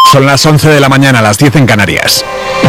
Son las 11 de la mañana, las 10 en Canarias.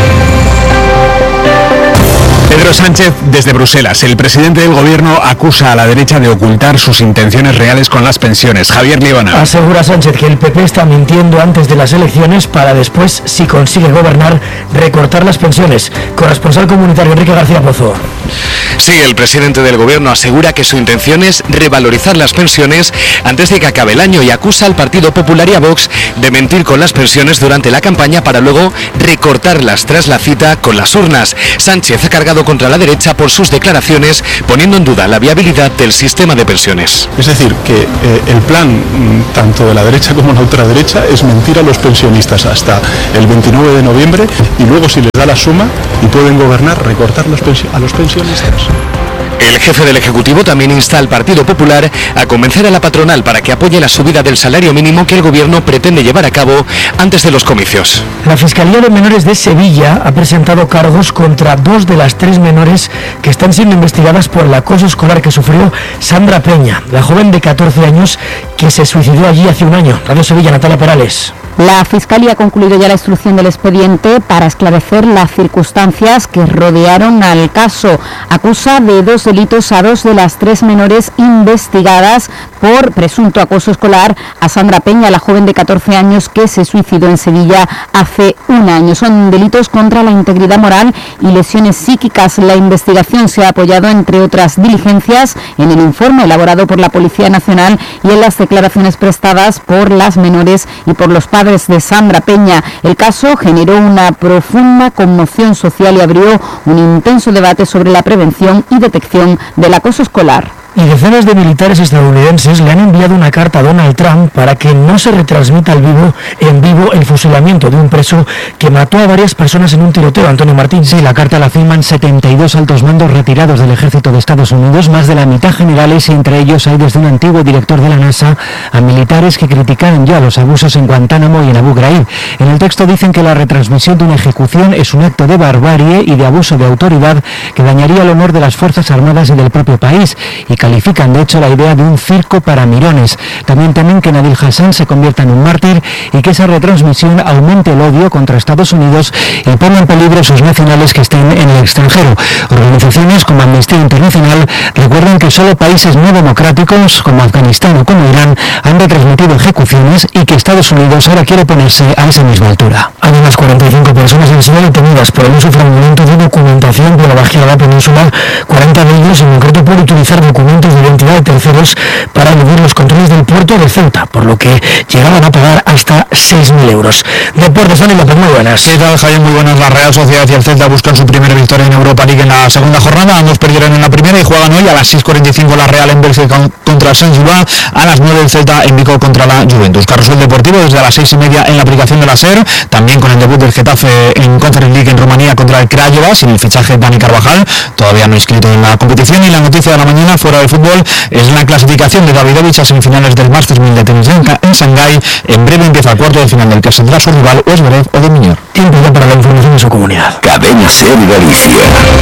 Pedro Sánchez desde Bruselas. El presidente del gobierno acusa a la derecha de ocultar sus intenciones reales con las pensiones. Javier Líbana. Asegura Sánchez que el PP está mintiendo antes de las elecciones para después, si consigue gobernar, recortar las pensiones. Corresponsal comunitario Enrique García Pozo. Sí, el presidente del gobierno asegura que su intención es revalorizar las pensiones antes de que acabe el año y acusa al Partido Popular y a Vox de mentir con las pensiones durante la campaña para luego recortarlas tras la cita con las urnas. Sánchez ha cargado contra la derecha por sus declaraciones, poniendo en duda la viabilidad del sistema de pensiones. Es decir, que el plan tanto de la derecha como la ultraderecha es mentir a los pensionistas hasta el 29 de noviembre y luego, si les da la suma y pueden gobernar, recortar a los pensionistas. El jefe del Ejecutivo también insta al Partido Popular a convencer a la patronal para que apoye la subida del salario mínimo que el gobierno pretende llevar a cabo antes de los comicios. La Fiscalía de Menores de Sevilla ha presentado cargos contra 2 de las 3 menores que están siendo investigadas por el acoso escolar que sufrió Sandra Peña, la joven de 14 años que se suicidó allí hace un año. Radio Sevilla, Natalia Perales. La Fiscalía ha concluido ya la instrucción del expediente para esclarecer las circunstancias que rodearon al caso. Acusa de 2 delitos a 2 de las 3 menores investigadas por presunto acoso escolar a Sandra Peña, la joven de 14 años que se suicidó en Sevilla hace un año. Son delitos contra la integridad moral y lesiones psíquicas. La investigación se ha apoyado, entre otras diligencias, en el informe elaborado por la Policía Nacional y en las declaraciones prestadas por las menores y por los padres de Sandra Peña. El caso generó una profunda conmoción social y abrió un intenso debate sobre la prevención y detección del acoso escolar. Y decenas de militares estadounidenses le han enviado una carta a Donald Trump para que no se retransmita en vivo el fusilamiento de un preso que mató a varias personas en un tiroteo. Antonio Martín. Sí, la carta la firman 72 altos mandos retirados del ejército de Estados Unidos, más de la mitad generales, y entre ellos hay desde un antiguo director de la NASA a militares que criticaron ya los abusos en Guantánamo y en Abu Ghraib. En el texto dicen que la retransmisión de una ejecución es un acto de barbarie y de abuso de autoridad que dañaría el honor de las Fuerzas Armadas y del propio país, y califican de hecho la idea de un circo para mirones. También temen que Nabil Hassan se convierta en un mártir y que esa retransmisión aumente el odio contra Estados Unidos y ponga en peligro a sus nacionales que estén en el extranjero. Organizaciones como Amnistía Internacional recuerdan que solo países no democráticos como Afganistán o como Irán han retransmitido ejecuciones y que Estados Unidos ahora quiere ponerse a esa misma altura. Hay unas 45 personas han sido detenidas por el uso fraudulento de documentación por la Bajada de la Península, 40 de ellos en concreto por utilizar documentos de identidad de terceros para eludir los controles del puerto de Ceuta, por lo que llegaban a pagar hasta 6.000 euros. Deportes, Dani López, muy buenas. ¿Qué tal, Javier? Muy buenas. La Real Sociedad y el Celta buscan su primera victoria en Europa League en la segunda jornada. Ambos perdieron en la primera y juegan hoy a las 6:45 la Real en Bélgica contra el Sant-Gibá, a las 9 el Celta en Vigo contra la Juventus. Carrusel Deportivo desde las 6:30 en la aplicación de la SER, también con el debut del Getafe en Conference League en Rumanía contra el Craiova, sin el fichaje de Dani Carvajal, todavía no inscrito en la competición. Y la noticia de la mañana fuera del fútbol es la clasificación de Davidovich a semifinales del Masters 1000 de tenis en Shanghái. En breve empieza el cuarto de final del que saldrá su rival Zverev o de Miñor. Tiempo ya para la información de su comunidad. Cadena SER Galicia.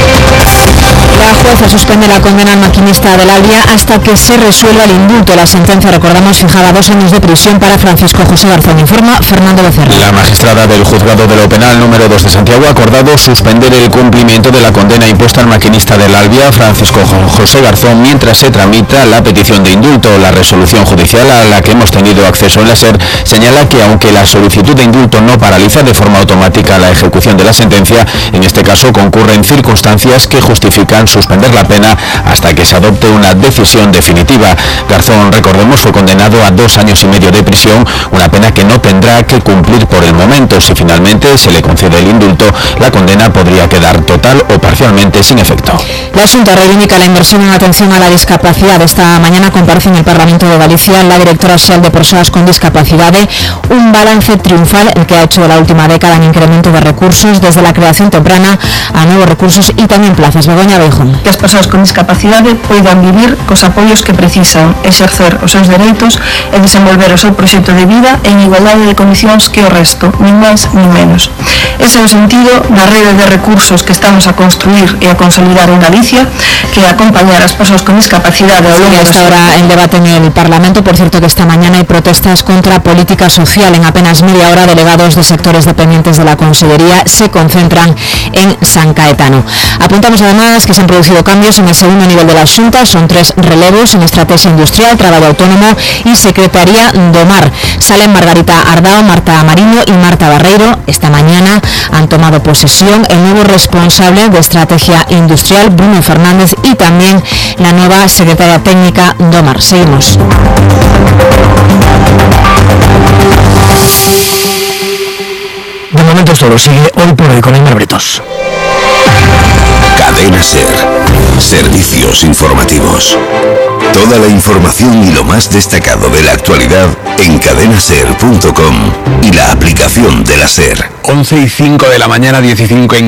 La jueza suspende la condena al maquinista del Albia hasta que se resuelva el indulto. La sentencia, recordamos, fijaba 2 años de prisión para Francisco José Garzón. Informa Fernando Becerra. La magistrada del Juzgado de lo Penal número 2 de Santiago ha acordado suspender el cumplimiento de la condena impuesta al maquinista del Albia, Francisco José Garzón, mientras se tramita la petición de indulto. La resolución judicial a la que hemos tenido acceso en la SER señala que aunque la solicitud de indulto no paraliza de forma automática la ejecución de la sentencia, en este caso concurren circunstancias que justifican suspender la pena hasta que se adopte una decisión definitiva. Garzón, recordemos, fue condenado a 2 años y medio de prisión, una pena que no tendrá que cumplir por el momento. Si finalmente se le concede el indulto, la condena podría quedar total o parcialmente sin efecto. La Junta reivindica la inversión en atención a la discapacidad. Esta mañana comparece en el Parlamento de Galicia la directora xeral de Persoas con Discapacidade, un balance triunfal el que ha hecho la última década a nivel incremento de recursos desde la creación temprana a nuevos recursos y también plazas. Begoña Beijón. Que as persoas con discapacidade poidan vivir cos apoios que precisan, exercer os seus dereitos e desenvolver o seu proxecto de vida en igualdade de condicións que o resto, nin máis nin menos. Ese é o sentido da rede de recursos que estamos a construir e a consolidar en Galicia, que acompañar as persoas con discapacidade ao longo Esta hora en debate en el Parlamento. Por cierto que esta mañana hay protestas contra política social. En apenas media hora delegados de sectores dependientes de la Consellería se concentran en San Caetano. Apuntamos además que se han producido cambios en el segundo nivel de la Xunta. Son 3 relevos en Estrategia Industrial, Trabajo Autónomo y Secretaría do Mar. Salen Margarita Ardao, Marta Mariño y Marta Barreiro. Esta mañana han tomado posesión el nuevo responsable de Estrategia Industrial, Bruno Fernández, y también la nueva secretaria técnica do Mar. Seguimos. De momento solo sigue Hoy por Hoy con Aymar Bretos. Cadena SER. Servicios informativos. Toda la información y lo más destacado de la actualidad en cadenaser.com y la aplicación de la SER. 11:05 de la mañana, 15 en